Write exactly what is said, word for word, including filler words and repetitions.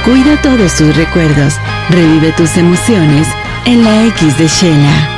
Cuida todos tus recuerdos. Revive tus emociones en la X de Shela.